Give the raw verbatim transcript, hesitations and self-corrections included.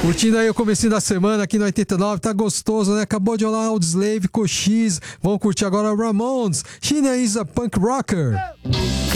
Curtindo aí o comecinho da semana aqui no oitenta e nove, tá gostoso, né? Acabou de rolar Audioslave com X. Vamos curtir agora Ramones. Sheena is a punk rocker.